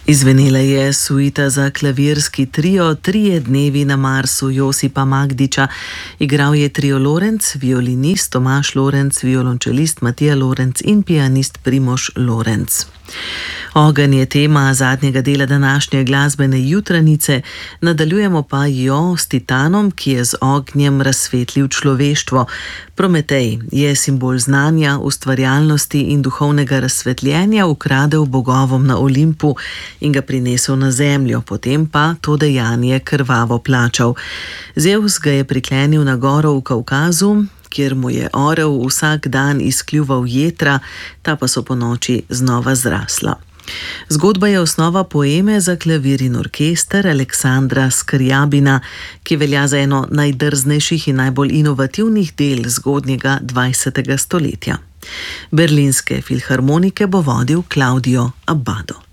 Izvenela je suita za klavirski trio Trije dnevi na Marsu Josipa Magdiča. Igral je trio Lorenc, violinist Tomaž Lorenc, violončelist Matija Lorenc in pianist Primož Lorenc. Ogenj je tema zadnjega dela današnje glasbene jutranice, nadaljujemo pa jo s Titanom, ki je z ognjem razsvetlil človeštvo. Prometej je simbol znanja, ustvarjalnosti in duhovnega razsvetljenja ukradel bogovom na Olimpu in ga prinesel na zemljo, potem pa to dejanje krvavo plačal. Zevs ga je priklenil na goro v Kavkazu, kjer mu je orel vsak dan izkljuval jetra, ta pa so ponoči znova zrasla. Zgodba je osnova poeme za klavir in orkester Aleksandra Skrjabina, ki velja za eno najdrznejših in najbolj inovativnih del zgodnjega 20. stoletja. Berlinske filharmonike bo vodil Claudio Abbado.